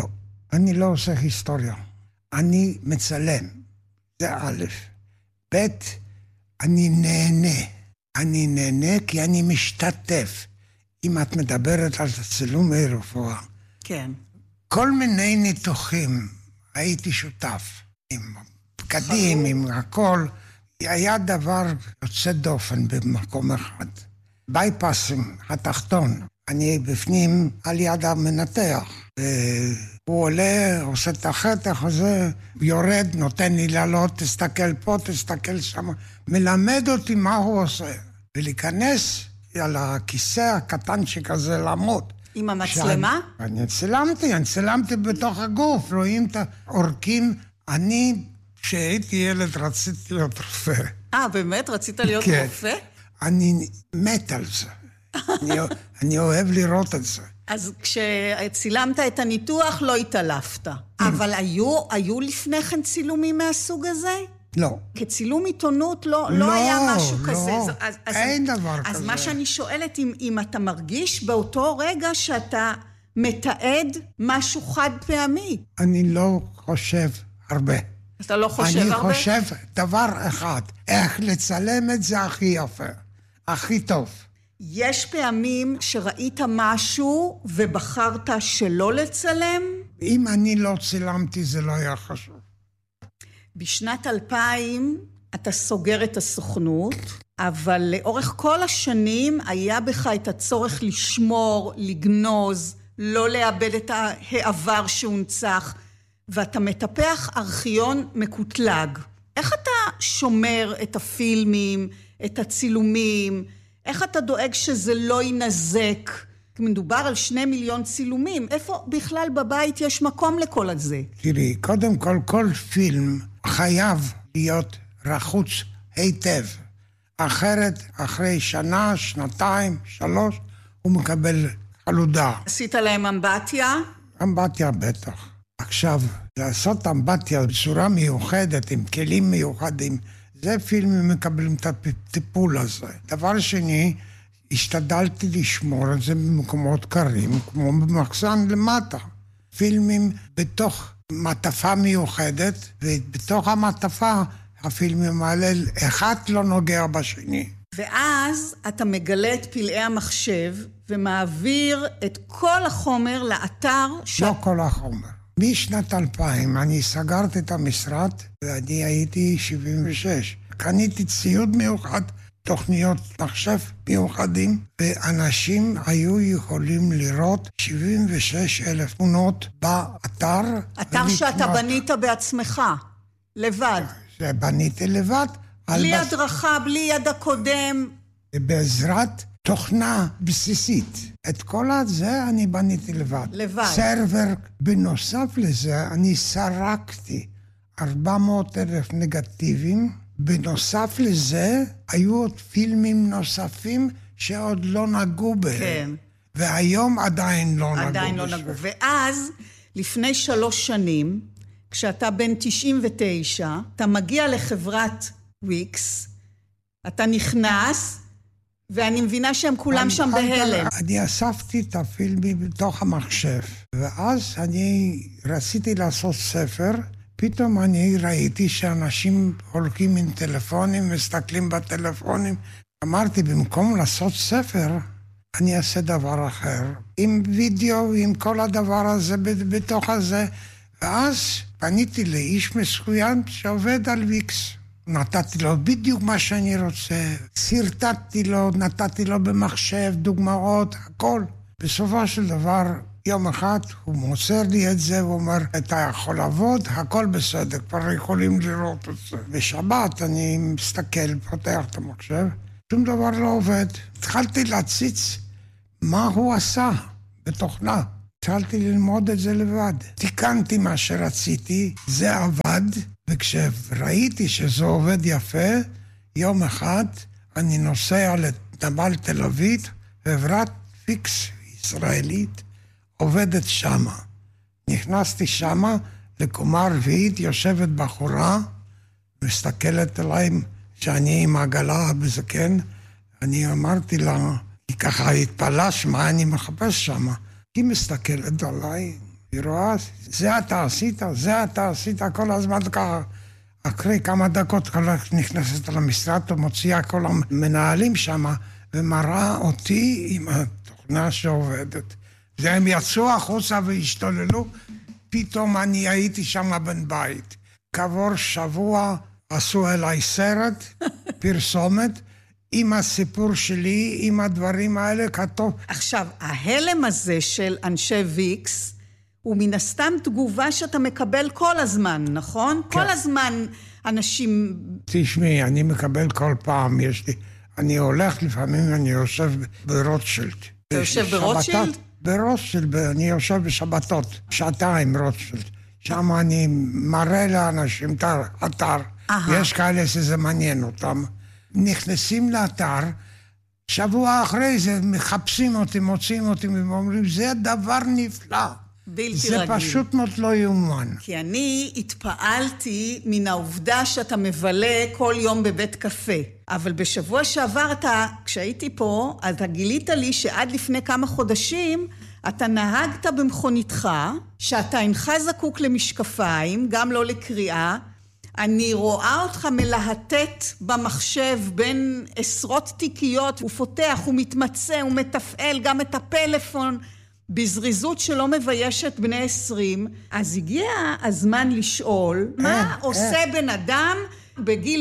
B: אני לא עושה היסטוריה. אני מצלם. זה א'. ב', אני נהנה. אני נהנה כי אני משתתף. אם את מדברת על צילומי רפואה.
A: כן.
B: כל מיני ניתוחים הייתי שותף. עם בגדים, עם הכל. היה דבר יוצא דופן במקום אחד. בייפסים, התחתון. אני בפנים על יד המנתח. הוא עולה, עושה את החתך הזה, יורד, נותן לי לעלות, תסתכל פה, תסתכל שם. מלמד אותי מה הוא עושה. ולהיכנס על הכיסא הקטנצ'יק הזה לעמוד.
A: עם המצלמה?
B: אני צילמתי בתוך הגוף, רואים את העורקים. אני, כשהייתי ילד, רציתי להיות רופא.
A: באמת? רצית להיות רופא?
B: אני מת על זה. אני אוהב לראות את זה.
A: אז כשצילמת את הניתוח לא התעלפת. אבל היו לפני כן צילומים מהסוג הזה?
B: לא.
A: כצילום עיתונות לא היה משהו כזה.
B: לא, אין דבר כזה.
A: אז מה שאני שואלת, אם אתה מרגיש באותו רגע שאתה מתעד משהו חד פעמי.
B: אני לא חושב הרבה.
A: אתה לא חושב הרבה?
B: אני חושב דבר אחד, איך לצלם את זה הכי יפה, הכי טוב.
A: יש פעמים שראית משהו ובחרת שלא לצלם?
B: אם אני לא צילמתי זה לא היה חשוב.
A: בשנת 2000 אתה סוגר את הסוכנות, אבל לאורך כל השנים היה בך את הצורך לשמור, לגנוז, לא לאבד את העבר שהונצח, ואתה מטפח ארכיון מקוטלג. איך אתה שומר את הפילמים, את הצילומים? איך אתה דואג שזה לא ינזק? כי מדובר על 2 מיליון צילומים. איפה בכלל בבית יש מקום לכל הזה?
B: תראי, קודם כל פילם חייב להיות רחוץ היטב. אחרת, אחרי שנה, שנתיים, 3, הוא מקבל חלודה.
A: עשית להם אמבטיה?
B: אמבטיה בטח. עכשיו, לעשות אמבטיה בצורה מיוחדת, עם כלים מיוחדים, זה פילמים מקבלים את הטיפול הזה. דבר שני, השתדלתי לשמור את זה במקומות קרים, כמו במחסן למטה. פילמים בתוך מטפה מיוחדת, ובתוך המטפה הפילמים האלה, אחד לא נוגע בשני.
A: ואז אתה מגלה את פלאי המחשב, ומעביר את כל החומר לאתר
B: לא כל החומר. משנת 2000 אני סגרתי את המשרד, ואני הייתי 76. קניתי ציוד מיוחד, תוכניות מחשב מיוחדים, ואנשים היו יכולים לראות 76,000 תמונות באתר.
A: אתר שאתה בנית בעצמך, לבד.
B: שבניתי לבד.
A: בלי הדרכה, בלי יד הקודם.
B: בעזרת תוכנה בסיסית. את כל הזה אני בניתי לבד.
A: לבד.
B: סרבר. בנוסף לזה, אני סרקתי 400,000 נגטיבים. בנוסף לזה, היו עוד פילמים נוספים שעוד לא נגעו בהם.
A: כן.
B: והיום עדיין לא נגעו.
A: עדיין לא נגעו. ואז, לפני 3 שנים, כשאתה בן 99, אתה מגיע לחברת וויקס, אתה נכנס, ואני מבינה שהם כולם שם בהלם.
B: אני אספתי את הפילמים בתוך המחשב, ואז אני רציתי לעשות ספר, פתאום אני ראיתי שאנשים הולכים עם טלפונים, מסתכלים בטלפונים. אמרתי, במקום לעשות ספר, אני אעשה דבר אחר, עם וידאו, עם כל הדבר הזה בתוך הזה. ואז פניתי לאיש מסוים שעובד על וויקס. נתתי לו בדיוק מה שאני רוצה, סרטטתי לו, נתתי לו במחשב, דוגמאות, הכל. בסופו של דבר, יום אחד הוא מוסר לי את זה, הוא אומר, אתה יכול לעבוד, הכל בסדר, כבר יכולים לראות את זה. בשבת אני מסתכל, פותח את המחשב, שום דבר לא עובד. התחלתי להציץ מה הוא עשה בתוכנה. התחלתי ללמוד את זה לבד. תיקנתי מה שרציתי, זה עבד, וכשראיתי שזה עובד יפה, יום אחד אני נוסע לנמל תל אביב, חברת וויקס ישראלית עובדת שמה. נכנסתי שמה, לקומה רביעית, יושבת בחורה, מסתכלת עליי שאני עם עגלה בזקן, אני אמרתי לה, היא ככה התפלש מה אני מחפש שמה. היא מסתכלת עליי, היא רואה, זה אתה עשית כל הזמן ככה. אחרי כמה דקות נכנסת למשרד ומוציאה כל המנהלים שם, ומראה אותי עם התוכנה שעובדת. והם יצאו החוצה והשתוללו, פתאום אני הייתי שם בן בית. כעבור שבוע עשו אליי סרט, פרסומת, עם הסיפור שלי, עם הדברים האלה, כתוב.
A: עכשיו, ההלם הזה של אנשי ויקס, הוא מן הסתם תגובה שאתה מקבל כל הזמן, נכון? כן. כל הזמן אנשים...
B: תשמעי, אני מקבל כל פעם, אני הולך לפעמים, אני יושב ברוטשילד.
A: אתה יושב ברוטשילד?
B: ברוטשילד, אני יושב בשבתות, שעתיים רוטשילד. שם אני מראה לאנשים את האתר. יש כאלה שזה מעניין אותם. נכנסים לאתר, שבוע אחרי זה מחפשים אותי, מוצאים אותי, ואומרים, זה דבר נפלא.
A: בלתי
B: זה
A: רגיל.
B: פשוט מאוד לא יאומן.
A: כי אני התפעלתי מן העובדה שאתה מבלה כל יום בבית קפה. אבל בשבוע שעבר כשהייתי פה, אתה גילית לי שעד לפני כמה חודשים, אתה נהגת במכוניתך, שאתה אינך זקוק למשקפיים, גם לא לקריאה. אני רואה אותך מלהטט במחשב בין עשרות תיקיות, הוא פותח, הוא מתמצא, הוא מתפעל גם את הפלאפון, בזריזות שלא מביישת בני 20. אז הגיע הזמן לשאול, מה עושה בן אדם בגיל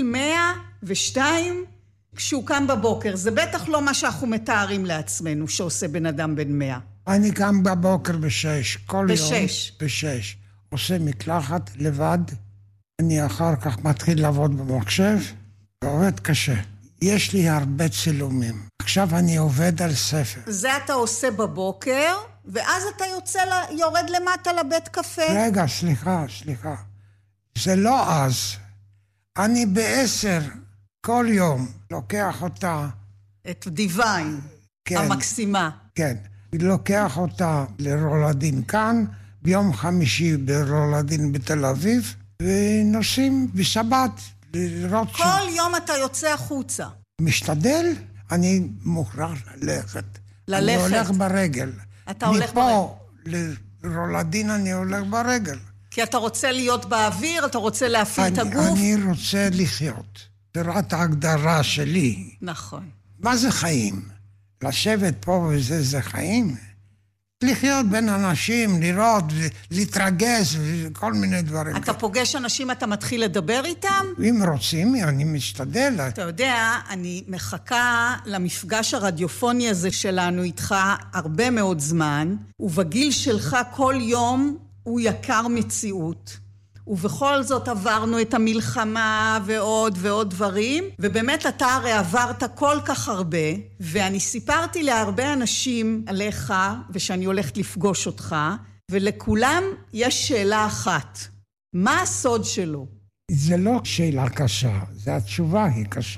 A: 102 כשהוא קם בבוקר? זה בטח לא מה שאנחנו מתארים לעצמנו שעושה בן אדם בן 100.
B: אני קם בבוקר ב6, כל יום. ב6. עושה מקלחת לבד. אני אחר כך מתחיל לעבוד במחשב, ועובד קשה. יש לי הרבה צילומים. עכשיו אני עובד על ספר.
A: זה אתה עושה בבוקר, ואז אתה יורד למטה לבית קפה.
B: רגע, סליחה. זה לא אז. אני ב10, כל יום, לוקח אותה...
A: את דיוויין, כן, המקסימה.
B: כן, לוקח אותה לרולדין כאן, ביום חמישי ברולדין בתל אביב, ונוסעים בשבת לראות
A: כל יום אתה יוצא החוצה.
B: משתדל, אני מוכרח ללכת. אני הולך ברגל.
A: אתה הולך ברגל.
B: מפה לרולדין אני הולך ברגל.
A: כי אתה רוצה להיות באוויר, אתה רוצה להפעיל את הגוף.
B: אני רוצה לחיות. תראה ההגדרה שלי.
A: נכון.
B: מה זה חיים? לשבת פה וזה זה חיים? לחיות בין אנשים, לראות, להתרגש וכל מיני דברים.
A: אתה פוגש אנשים, אתה מתחיל לדבר איתם?
B: אם רוצים, אני משתדל.
A: אתה יודע, אני מחכה למפגש הרדיופוני הזה שלנו איתך הרבה מאוד זמן, ובגיל שלך כל יום הוא יקר מציאות. ובכל זאת עברנו את המלחמה ועוד ועוד דברים, ובאמת אתה הרי עברת כל כך הרבה, ואני סיפרתי להרבה אנשים עליך, ושאני הולכת לפגוש אותך, ולכולם יש שאלה אחת. מה הסוד שלו?
B: זה לא שאלה קשה, זה התשובה היא קשה.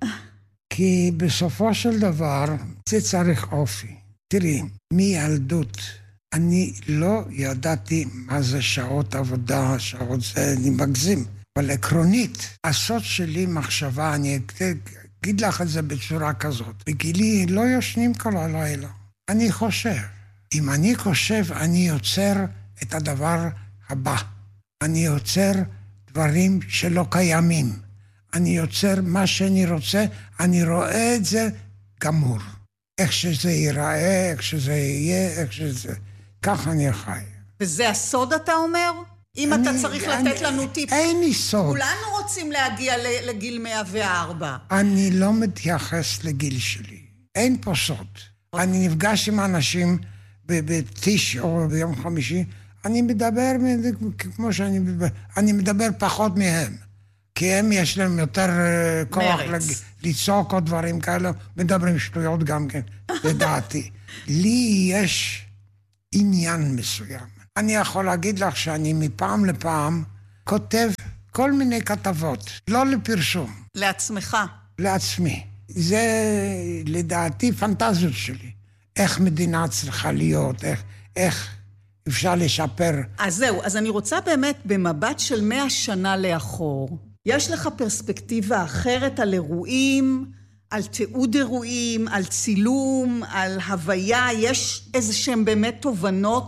B: כי בסופו של דבר זה צריך אופי. תראי, מילדות אני לא ידעתי מה זה שעות עבודה, שעות זה, אני מגזים. אבל עקרונית, הסוד שלי מחשבה, אני אגיד לך את זה בצורה כזאת. בגילי לא ישנים כל הלילה. אני חושב. אם אני חושב, אני יוצר את הדבר הבא. אני יוצר דברים שלא קיימים. אני יוצר מה שאני רוצה, אני רואה את זה גמור. איך שזה ייראה, איך שזה יהיה, איך שזה... כך אני חי.
A: וזה הסוד אתה אומר? אם אתה צריך לתת לנו טיפ.
B: אין לי סוד.
A: כולנו רוצים להגיע לגיל 104.
B: אני לא מתייחס לגיל שלי. אין פה סוד. אני נפגש עם אנשים בתיש או ביום חמישי, אני מדבר כמו שאני מדבר. אני מדבר פחות מהם. כי הם יש להם יותר כוח לצעוק או דברים כאלה. מדברים שטויות גם כן, לדעתי. לי יש... עניין מסוים. אני יכול להגיד לך שאני מפעם לפעם כותב כל מיני כתבות, לא לפרסום.
A: לעצמך.
B: לעצמי. זה לדעתי פנטזיות שלי. איך מדינה צריכה להיות, איך אפשר לשפר.
A: אז זהו, אז אני רוצה באמת במבט של 100 שנה לאחור. יש לך פרספקטיבה אחרת על אירועים, על תיעוד אירועים, על צילום, על הוויה, יש איזה שהם באמת תובנות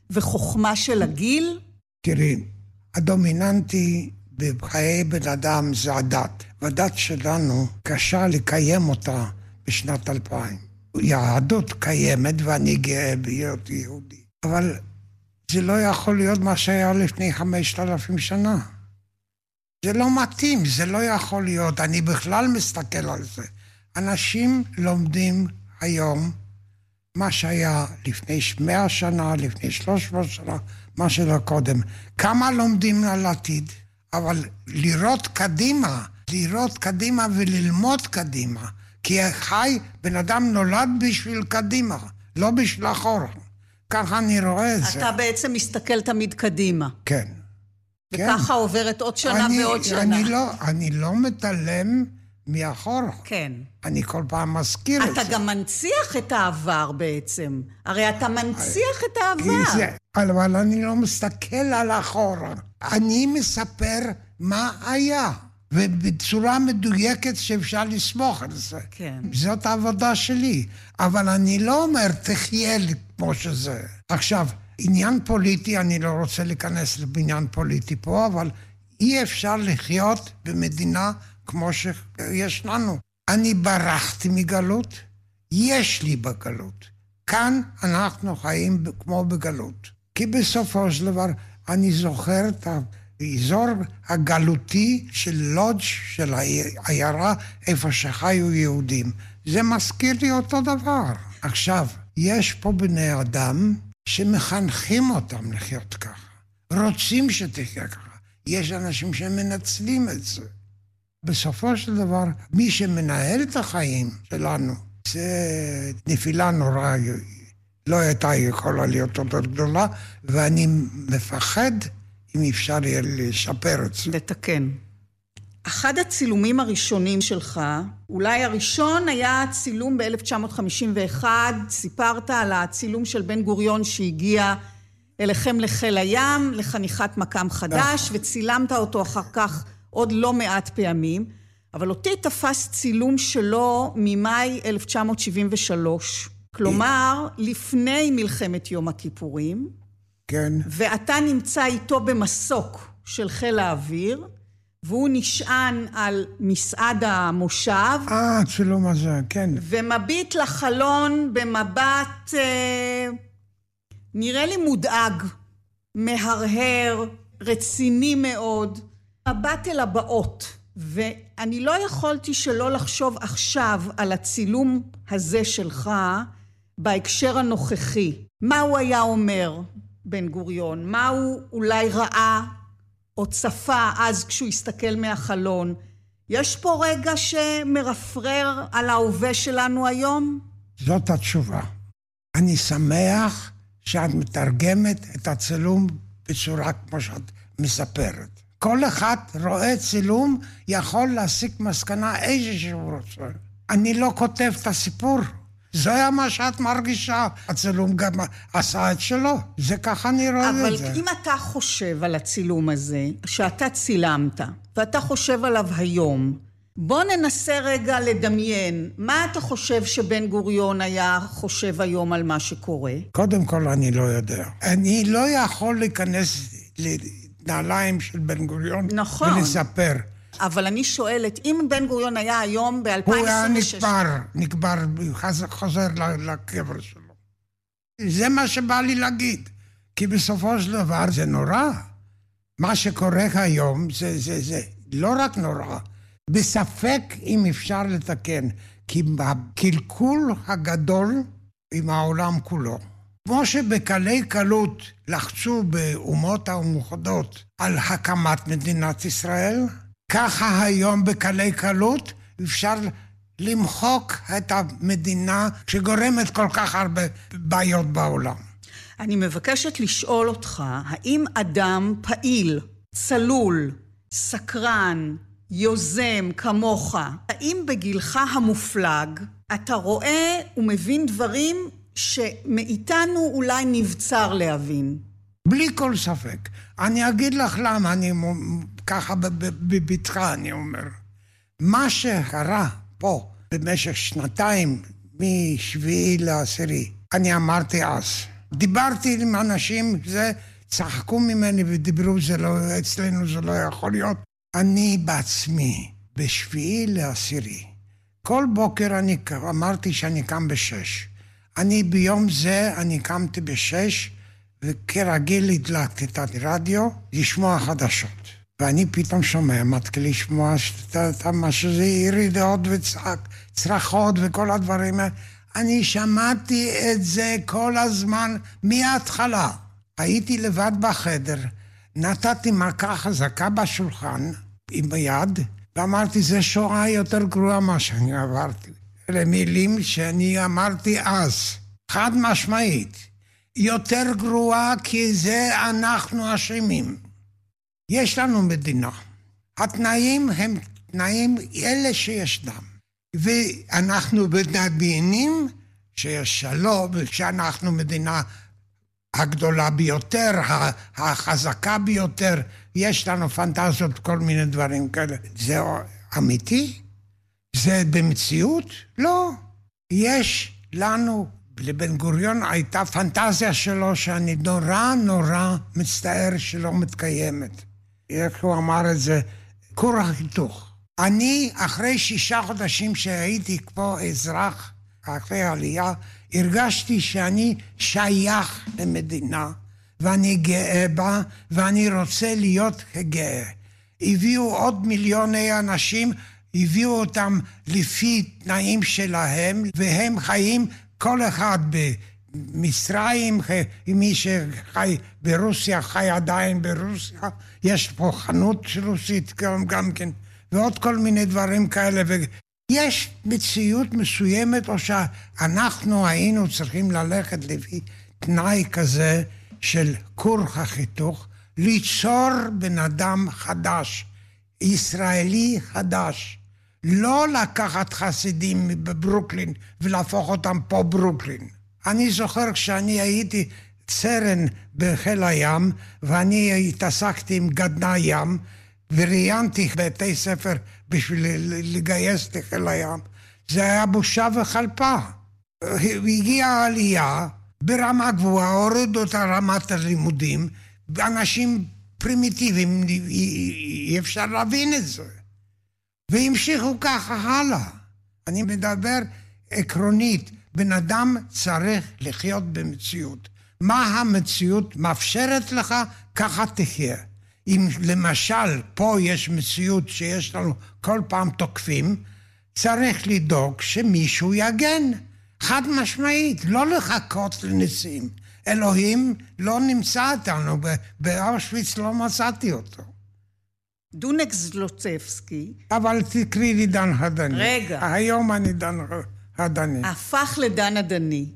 A: וחוכמה של הגיל?
B: תראי, הדומיננטי בחיי בן אדם זה הדת. והדת שלנו קשה לקיים אותה בשנת 2000. יהדות קיימת ואני גאה בהיות יהודי. אבל זה לא יכול להיות מה שהיה לפני 5,000 שנה. זה לא מתאים, זה לא יכול להיות. אני בכלל מסתכל על זה. אנשים לומדים היום מה שהיה לפני 100 שנה, לפני 300 שנה, מה שלא קודם. כמה לומדים על עתיד? אבל לראות קדימה וללמוד קדימה. כי בן אדם נולד בשביל קדימה, לא בשביל אחורה. ככה אני רואה את זה.
A: אתה בעצם מסתכל תמיד קדימה.
B: כן.
A: וככה עוברת עוד שנה ועוד שנה.
B: אני לא מתעלם מאחורה.
A: כן.
B: אני כל פעם מזכיר את זה.
A: אתה גם מנציח את העבר בעצם. הרי אתה מנציח את העבר.
B: אבל אני לא מסתכל על אחורה. אני מספר מה היה. ובצורה מדויקת שאפשר לסמוך על זה.
A: כן.
B: זאת העבודה שלי. אבל אני לא אומר, תחיה כמו שזה. עכשיו, עניין פוליטי, אני לא רוצה להיכנס לבניין פוליטי פה, אבל אי אפשר לחיות במדינה כמו שיש לנו. אני ברחתי מגלות, יש לי בגלות. כאן אנחנו חיים כמו בגלות. כי בסופו של דבר אני זוכר את האזור הגלותי של לודג' של העיירה, איפה שחיו יהודים. זה מזכיר לי אותו דבר. עכשיו, יש פה בני אדם שמחנכים אותם לחיות ככה. רוצים שתחיה ככה. יש אנשים שמנצלים את זה. בסופו של דבר, מי שמנהל את החיים שלנו, זה נפילה נוראה. לא הייתה יכולה להיות יותר גדולה, ואני מפחד אם אפשר יהיה לשפר את זה.
A: לתקן. אחד הצילומים הראשונים שלך, אולי הראשון היה צילום ב-1951, סיפרת על הצילום של בן גוריון שהגיע אליכם לחיל הים, לחניכת מקם חדש, וצילמת אותו אחר כך עוד לא מעט פעמים, אבל אותי תפס צילום שלו ממאי 1973, כלומר, לפני מלחמת יום הכיפורים,
B: כן.
A: ואתה נמצא איתו במסוק של חיל האוויר, והוא נשען על מסעד המושב.
B: צילום הזה, כן.
A: ומביט לחלון במבט, נראה לי מודאג, מהרהר, רציני מאוד, מבט אל הבאות. ואני לא יכולתי שלא לחשוב עכשיו על הצילום הזה שלך בהקשר הנוכחי. מה הוא היה אומר, בן גוריון? מה הוא אולי ראה או צפה אז כשהוא הסתכל מהחלון? יש פה רגע שמרפרר על ההווה שלנו היום?
B: זאת התשובה. אני שמח שאת מתרגמת את הצילום בצורה כמו שאת מספרת. כל אחד רואה צילום יכול להסיק מסקנה איזה שהוא רוצה. אני לא כותב את הסיפור. זה היה מה שאת מרגישה. הצילום גם עשה את שלו. זה ככה אני רואה את זה.
A: אבל אם אתה חושב על הצילום הזה, שאתה צילמת, ואתה חושב עליו היום, בוא ננסה רגע לדמיין. מה אתה חושב שבן גוריון היה חושב היום על מה שקורה?
B: קודם כל אני לא יודע. אני לא יכול להיכנס לנעליים של בן גוריון.
A: נכון.
B: ולספר.
A: אבל אני שואלת, אם בן גוריון היה היום ב-2026...
B: הוא היה נקבר, חוזר לקבר שלו. זה מה שבא לי להגיד. כי בסופו של דבר זה נורא. מה שקורה היום זה לא רק נורא. בספק אם אפשר לתקן. כי הקלקול הגדול עם העולם כולו. כמו שבקלי קלות לחצו באומות המאוחדות על הקמת מדינת ישראל, ככה היום בקלי קלות אפשר למחוק את המדינה שגורמת כל כך הרבה בעיות בעולם.
A: אני מבקשת לשאול אותך, האם אדם פעיל, צלול, סקרן, יוזם כמוך, האם בגילך המופלג אתה רואה ומבין דברים שמאיתנו אולי נבצר להבין?
B: בלי כל ספק. אני אגיד לך למה, אני ככה בביטך אני אומר. מה שקרה פה במשך שנתיים, מ7 ל10, אני אמרתי אז, דיברתי עם אנשים, צחקו ממני ודיברו, אצלנו זה לא יכול להיות. אני בעצמי, ב7/10, כל בוקר אמרתי שאני קם ב6. ביום זה אני קמתי ב6, וכרגיל הדלקתי את הרדיו, לשמוע חדשות. ואני פתאום שומע, מתחיל לשמוע מה שזה ירידות וצרחות וכל הדברים האלה. אני שמעתי את זה כל הזמן מההתחלה. הייתי לבד בחדר, נתתי מכה חזקה בשולחן עם היד, ואמרתי, זה שואה יותר גרועה מה שאני עברתי. אלה מילים שאני אמרתי אז, חד משמעית. יותר גרועה כי זה אנחנו אשמים. יש לנו מדינה. התנאים הם תנאים אלה שישנם. ואנחנו מדמיינים שיש שלום, שאנחנו מדינה הגדולה ביותר, החזקה ביותר. יש לנו פנטזיות, כל מיני דברים כאלה. זה אמיתי? זה במציאות? לא. יש לנו, לבן גוריון הייתה פנטזיה שלו שאני נורא מצטער שלא מתקיימת. איך הוא אמר את זה? כור החיתוך. אני, אחרי 6 חודשים שהייתי פה אזרח, אחרי העלייה, הרגשתי שאני שייך למדינה, ואני גאה בה, ואני רוצה להיות גאה. הביאו עוד מיליוני אנשים, הביאו אותם לפי תנאים שלהם, והם חיים כל אחד במצרים, מי שחי ברוסיה, חי עדיין ברוסיה, יש פה חנות רוסית גם כן, ועוד כל מיני דברים כאלה, יש מציאות מסוימת, או שאנחנו היינו צריכים ללכת לפי תנאי כזה של כור החיתוך, ליצור בן אדם חדש, ישראלי חדש, לא לקחת חסידים בברוקלין ולהפוך אותם פה ברוקלין. אני זוכר כשאני הייתי סרן בחיל הים, ואני התעסקתי עם גדנ"ע ים, וראיינתי בתי ספר בשביל לגייס לחיל הים, זה היה בושה וחלפה. הגיעה העלייה ברמה גבוהה, הורידו את רמת הלימודים, אנשים פרימיטיביים, אי אפשר להבין את זה. והמשיכו ככה הלאה. אני מדבר עקרונית, בן אדם צריך לחיות במציאות. מה המציאות מאפשרת לך, ככה תחיה. אם למשל פה יש מציאות שיש לנו כל פעם תוקפים, צריך לדאוג שמישהו יגן. חד משמעית, לא לחכות לניסים. אלוהים לא נמצא אותנו, באושוויץ לא מצאתי אותו.
A: דונק זלוצבסקי.
B: אבל תקריא לי דן הדני.
A: רגע.
B: היום אני דן הדני.
A: הפך לדן הדני,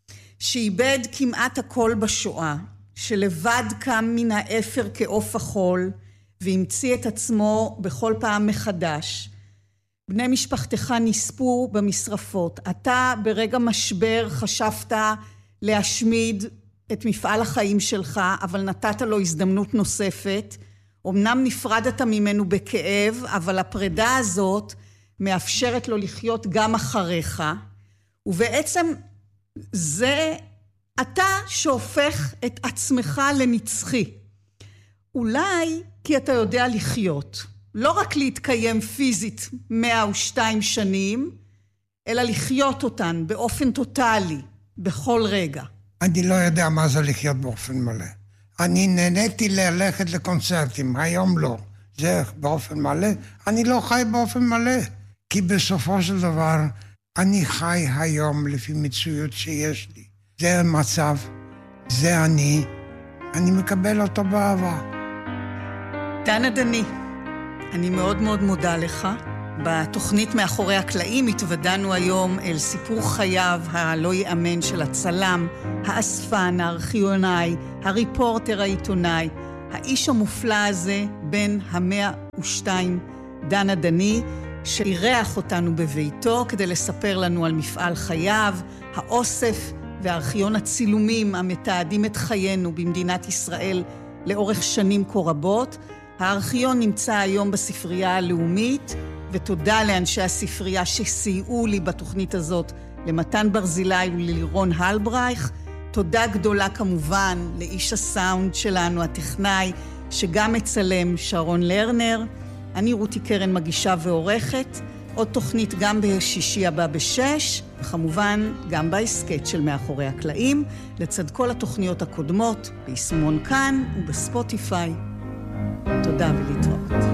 A: שאיבד כמעט הכל בשואה, שלבד קם מן האפר כעוף החול, והמציא את עצמו בכל פעם מחדש. בני משפחתך נספו במשרפות. אתה ברגע משבר חשבת להשמיד את מפעל החיים שלך, אבל נתת לו הזדמנות נוספת. אמנם נפרדת ממנו בכאב, אבל הפרידה הזאת מאפשרת לו לחיות גם אחריך, ובעצם זה אתה שהופך את עצמך לנצחי. אולי כי אתה יודע לחיות, לא רק להתקיים פיזית 102 שנים, אלא לחיות אותן באופן טוטלי, בכל רגע.
B: אני לא יודע מה זה לחיות באופן מלא. אני נהניתי ללכת לקונצרטים, היום לא. זה באופן מלא. אני לא חי באופן מלא, כי בסופו של דבר אני חי היום לפי מציאות שיש לי. זה המצב, זה אני מקבל אותו באהבה.
A: דן הדני, אני מאוד מאוד מודה לך. בתוכנית מאחורי הקלעים התוודענו היום אל סיפור חייו הלא יאמן של הצלם, האספן, הארכיונאי, הריפורטר, העיתונאי, האיש המופלא הזה, בן 102, דן הדני, שאירח אותנו בביתו כדי לספר לנו על מפעל חייו, האוסף וארכיון הצילומים המתעדים את חיינו במדינת ישראל לאורך שנים כה רבות. הארכיון נמצא היום בספרייה הלאומית, ותודה לאנשי הספרייה שסייעו לי בתוכנית הזאת, למתן ברזילי וללירון הלברייך, תודה גדולה כמובן לאיש הסאונד שלנו, הטכנאי, שגם מצלם, שרון לרנר. אני רותי קרן מגישה ועורכת. עוד תוכנית גם בשישי הבא ב-6, וכמובן גם בהסקט של מאחורי הקלעים, לצד כל התוכניות הקודמות, ביישומון כאן ובספוטיפיי. תודה ולהתראות.